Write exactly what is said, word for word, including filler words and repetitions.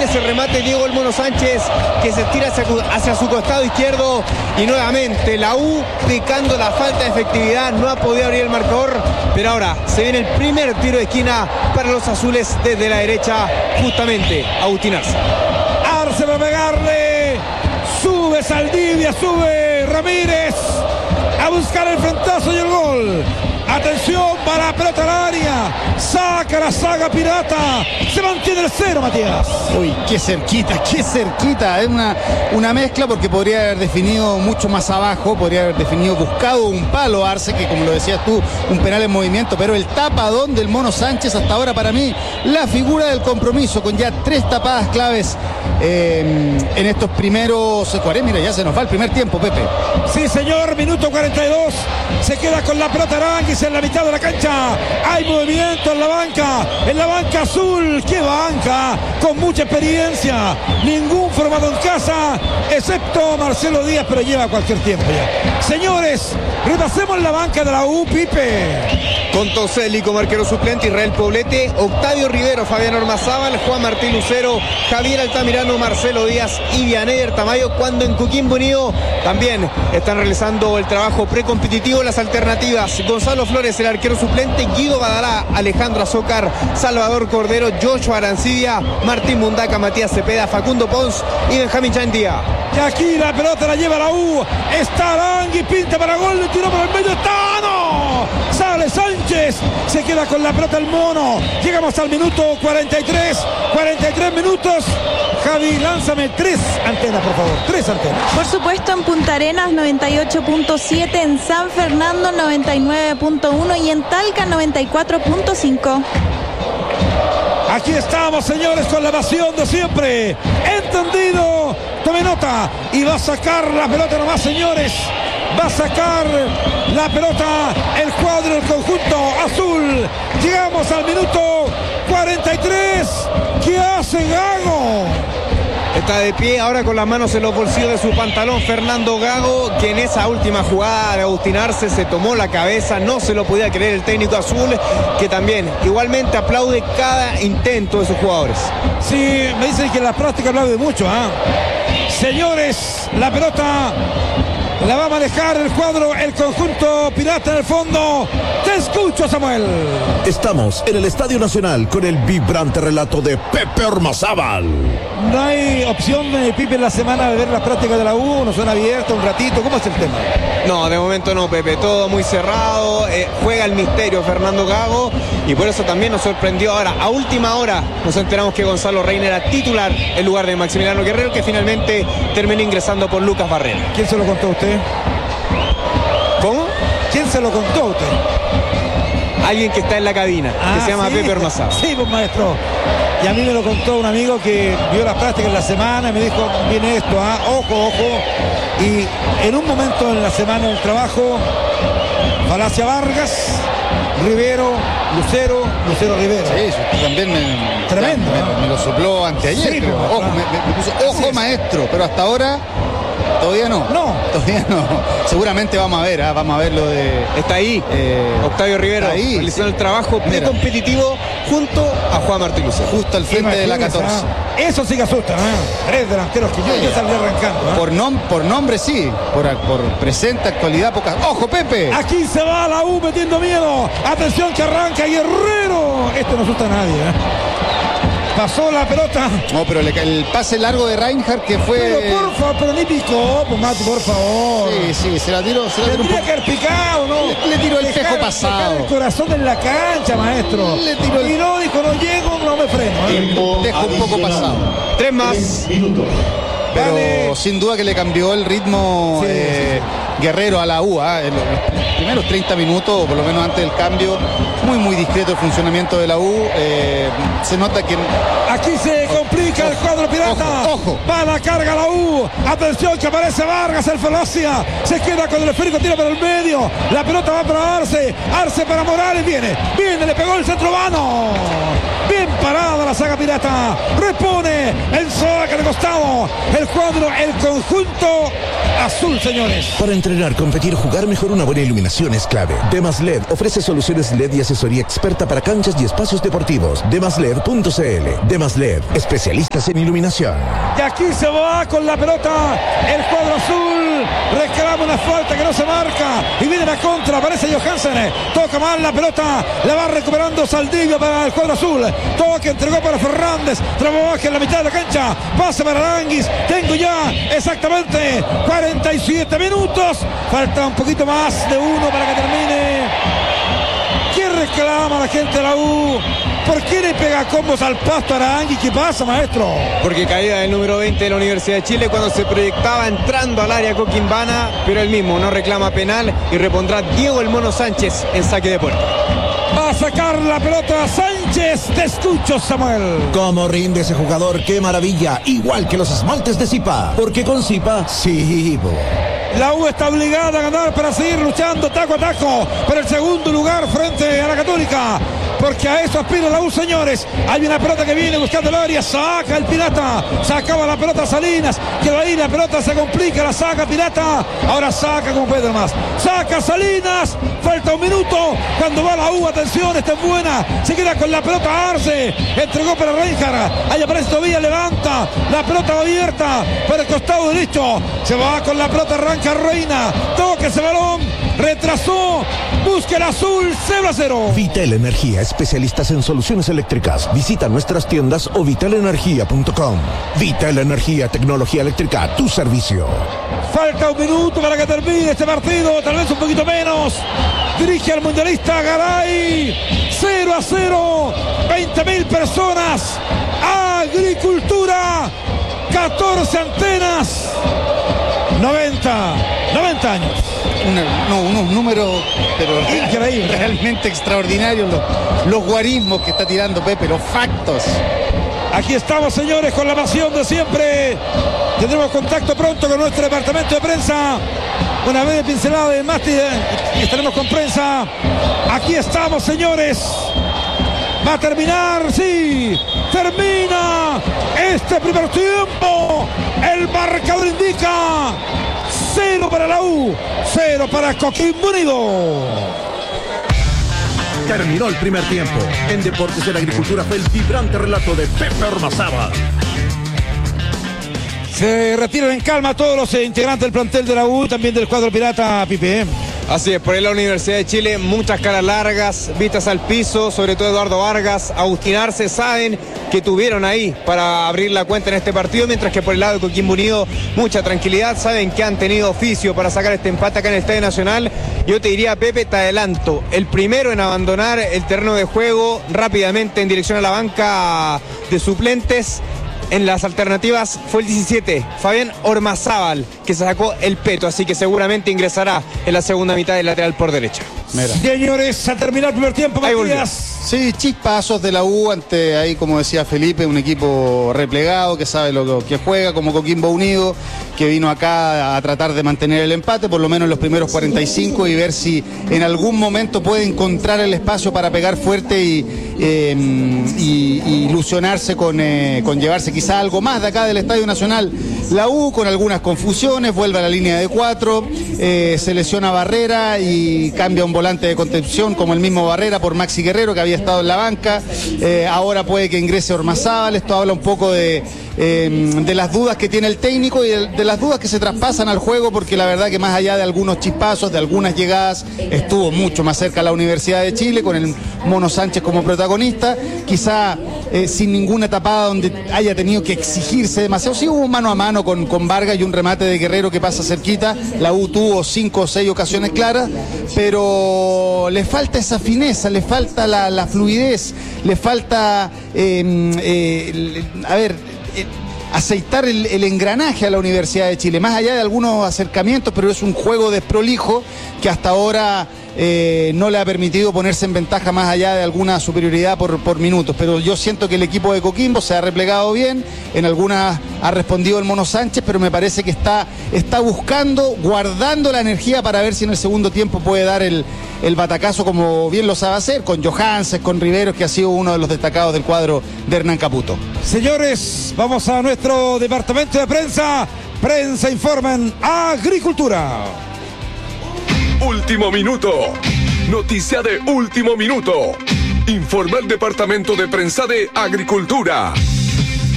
ese remate Diego El Mono Sánchez, que se estira hacia, hacia su costado izquierdo, y nuevamente la U pecando la falta de efectividad, no ha podido abrir el marcador, pero ahora se viene el primer tiro de esquina para los azules desde la derecha, justamente Agustín Arce. Arce va a pegarle, sube Saldivia, sube Ramírez a buscar el frentazo y el gol. Atención, para la pelota al área, saca la saga pirata, se mantiene el cero, Matías. Uy, qué cerquita, qué cerquita. Es una, una mezcla, porque podría haber definido mucho más abajo, podría haber definido, buscado un palo Arce, que como lo decías tú, un penal en movimiento, pero el tapadón del Mono Sánchez hasta ahora para mí la figura del compromiso, con ya tres tapadas claves eh, en estos primeros cuarenta. Mira, ya se nos va el primer tiempo, Pepe. Sí, señor, minuto cuarenta y dos, se queda con la pelota Aranguis en la mitad de la cancha. Hay movimiento en la banca, en la banca azul. ¡Qué banca! Con mucha experiencia, ningún formado en casa, excepto Marcelo Díaz, pero lleva cualquier tiempo ya. Señores, repasemos la banca de la U, Pipe. Con Toselli como arquero suplente, Israel Poblete, Octavio Rivero, Fabián Ormazábal, Juan Martín Lucero, Javier Altamirano, Marcelo Díaz y Vianey Tamayo, cuando en Coquimbo Unido también están realizando el trabajo precompetitivo. Las alternativas: Gonzalo Flores, el arquero suplente, Guido Badalá, Alejandro Azócar, Salvador Cordero, Joshua Arancibia, Martín Mundaca, Matías Cepeda, Facundo Pons y Benjamín Chandía. Y aquí la pelota la lleva la U, está Arangui, pinta para gol, le tiró por el medio, está, ¡no! Sale Sánchez, se queda con la pelota el Mono. Llegamos al minuto cuarenta y tres, cuarenta y tres minutos. Javi, lánzame tres antenas, por favor, tres antenas. Por supuesto, en Punta Arenas noventa y ocho punto siete, en San Fernando noventa y nueve punto uno y en Talca noventa y cuatro punto cinco. Aquí estamos, señores, con la evasión de siempre. Entendido. Tome nota. Y va a sacar la pelota nomás, señores. Va a sacar la pelota el cuadro del conjunto azul. Llegamos al minuto cuarenta y tres. ¿Qué hace Gago? Está de pie ahora con las manos en los bolsillos de su pantalón Fernando Gago, que en esa última jugada de Agustín Arce se tomó la cabeza, no se lo podía creer el técnico azul, que también igualmente aplaude cada intento de sus jugadores. Sí, me dicen que en la práctica aplaude mucho, ¿eh? Señores, la pelota la va a manejar el cuadro, el conjunto pirata en el fondo. Te escucho, Samuel. Estamos en el Estadio Nacional con el vibrante relato de Pepe Ormazábal. No hay opción de Pipe en la semana de ver las prácticas de la U, no son abiertas un ratito, ¿cómo es el tema? No, de momento no, Pepe, todo muy cerrado, eh, juega el misterio Fernando Gago, y por eso también nos sorprendió ahora, a última hora nos enteramos que Gonzalo Reina era titular en lugar de Maximiliano Guerrero, que finalmente terminó ingresando por Lucas Barrera. ¿Quién se lo contó a usted? ¿Cómo? ¿Quién se lo contó a usted? Alguien que está en la cabina, ah, que se llama ¿sí? Pepe Ormazábal. Sí, pues, maestro. Y a mí me lo contó un amigo que vio las prácticas en la semana y me dijo, viene esto, ¿ah? ojo, ojo. Y en un momento en la semana del trabajo, Falacia Vargas, Rivero, Lucero, Lucero Rivero. Sí, eso también me... Tremendo. Me, me, me lo sopló anteayer, sí, creo. Pues, ojo, me, me puso, ojo maestro, pero hasta ahora... Todavía no. No. Todavía no. Seguramente vamos a ver, ¿eh? Vamos a ver lo de... Está ahí, eh, Octavio Rivero, ahí, realizando sí. el trabajo precompetitivo junto a Juan Martín Lucero. Justo al frente de la catorce. ¿Ah? Eso sí que asusta, ¿eh? Tres delanteros que yo ya salí arrancando. ¿eh? Por, nom por nombre sí, por, por presente, actualidad, poca... ¡Ojo, Pepe! Aquí se va la U metiendo miedo. Atención que arranca Guerrero. Esto no asusta a nadie, ¿eh? Pasó la pelota. No, pero le, el pase largo de Reinhardt que fue... Pero por favor, pero ni picó, pues Mati, por favor. Sí, sí, se la tiró. Se la tiró Tendría que haber picado, ¿no? Le, le tiró el dejar, tejo pasado. El corazón en la cancha, maestro. Le tiró el... Y no, dijo, no llego, no me freno. ¿eh? El tejo un poco pasado. Tres más. Pero Dale. sin duda que le cambió el ritmo, sí, eh, sí, sí. Guerrero a la U, ¿eh? En los primeros treinta minutos, o por lo menos antes del cambio, muy muy discreto el funcionamiento de la U. Eh, se nota que... Aquí se complica ojo, el cuadro pirata. Ojo, ojo. Va a la carga la U. Atención que aparece Vargas, el Falacia. Se queda con el esférico, tira por el medio. La pelota va para Arce. Arce para Morales. Viene, viene, le pegó el centro vano. Bien parada la saga pirata. Repone el saque de costado. El cuadro, el conjunto azul, señores. Para entrenar, competir, jugar mejor, una buena iluminación es clave. Demas L E D ofrece soluciones L E D y asesoría experta para canchas y espacios deportivos. demas led punto c l. Demas L E D, especialistas en iluminación. Y aquí se va con la pelota el cuadro azul. Reclama una falta que no se marca. Y viene la contra, aparece Johansen. Toca mal la pelota. La va recuperando Saldivia para el cuadro azul. Toque, entregó para Fernández. Trabaja en la mitad de la cancha. Pasa para Aranguis. Tengo ya exactamente cuarenta y siete minutos. Falta un poquito más de uno para que termine. ¿Qué reclama la gente de la U? ¿Por qué le pega combos al pasto a Aranguis? ¿Qué pasa, maestro? Porque caída del número veinte de la Universidad de Chile cuando se proyectaba entrando al área Coquimbana, pero él mismo no reclama penal y repondrá Diego el Mono Sánchez en saque de puerta. Va a sacar la pelota Sánchez. Te escucho, Samuel. ¿Cómo rinde ese jugador? ¡Qué maravilla! Igual que los esmaltes de Zipa. Porque con Zipa, sí, bo. La U está obligada a ganar para seguir luchando taco a taco por el segundo lugar frente a la Católica. Porque a eso aspira la U, señores. Hay una pelota que viene buscando el área. Saca el Pirata. Sacaba la pelota Salinas. Quedó ahí, la pelota se complica. La saca Pirata. Ahora saca como Pedro más. Saca Salinas. Falta un minuto. Cuando va la U, atención, está en buena. Se queda con la pelota Arce. Entregó para Reinhardt. Ahí aparece Tobía, levanta. La pelota abierta para el costado derecho. Se va con la pelota, arranca Reina. Toca ese balón. Retrasó. Busca el azul. cero a cero. Vital Energía, especialistas en soluciones eléctricas. Visita nuestras tiendas o vital energía punto com. Vital Energía, tecnología eléctrica a tu servicio. Falta un minuto para que termine este partido, tal vez un poquito menos. Dirige al mundialista Garay. cero a cero. veinte mil personas. Agricultura. catorce antenas. noventa. noventa años. Una, no, unos números, pero increíble, realmente extraordinarios. Los, los guarismos que está tirando Pepe, los factos. Aquí estamos, señores, con la pasión de siempre. Tendremos contacto pronto con nuestro departamento de prensa. Una vez pincelada de mástil y estaremos con prensa. Aquí estamos, señores. Va a terminar, sí. Termina este primer tiempo. El marcador indica cero para la U, cero para Coquimbo Unido. Terminó el primer tiempo. En Deportes en Agricultura fue el vibrante relato de Pepe Ormazábal. Se retiran en calma todos los integrantes del plantel de la U, también del cuadro pirata, Pipe. Así es, por ahí la Universidad de Chile, muchas caras largas, vistas al piso, sobre todo Eduardo Vargas, Agustín Arce, saben que tuvieron ahí para abrir la cuenta en este partido, mientras que por el lado de Coquimbo Unido, mucha tranquilidad, saben que han tenido oficio para sacar este empate acá en el Estadio Nacional. Yo te diría, Pepe, te adelanto, el primero en abandonar el terreno de juego rápidamente en dirección a la banca de suplentes. En las alternativas fue el diecisiete, Fabián Ormazábal, que se sacó el peto, así que seguramente ingresará en la segunda mitad del lateral por derecha. Mira. Señores, a terminar el primer tiempo, Matías. Sí, chispazos de la U ante, ahí como decía Felipe, un equipo replegado que sabe lo que juega, como Coquimbo Unido, que vino acá a tratar de mantener el empate, por lo menos en los primeros cuarenta y cinco, y ver si en algún momento puede encontrar el espacio para pegar fuerte y, eh, y, y ilusionarse con, eh, con llevarse quizá algo más de acá del Estadio Nacional. La U con algunas confusiones, vuelve a la línea de cuatro, eh, se lesiona Barrera y cambia un volante de contención como el mismo Barrera por Maxi Guerrero, que había estado en la banca. Eh, ahora puede que ingrese Ormazábal. Esto habla un poco de, eh, de las dudas que tiene el técnico y de, de las dudas que se traspasan al juego, porque la verdad que más allá de algunos chispazos, de algunas llegadas, estuvo mucho más cerca la Universidad de Chile con el Mono Sánchez como protagonista, quizá eh, sin ninguna tapada donde haya tenido que exigirse demasiado. Sí hubo un mano a mano con, con Vargas y un remate de Guerrero que pasa cerquita. La U tuvo cinco o seis ocasiones claras, pero le falta esa fineza, le falta la, la fluidez, le falta eh, eh, a ver eh, aceitar el, el engranaje a la Universidad de Chile, más allá de algunos acercamientos, pero es un juego desprolijo que hasta ahora eh, no le ha permitido ponerse en ventaja más allá de alguna superioridad por, por minutos. Pero yo siento que el equipo de Coquimbo se ha replegado bien, en algunas ha respondido el Mono Sánchez, pero me parece que está, está buscando, guardando la energía para ver si en el segundo tiempo puede dar el, el batacazo como bien lo sabe hacer, con Johansen, con Riveros, que ha sido uno de los destacados del cuadro de Hernán Caputo. Señores, vamos a nuestro departamento de prensa. Prensa informa en Agricultura. Último minuto. Noticia de último minuto. Informa el Departamento de Prensa de Agricultura.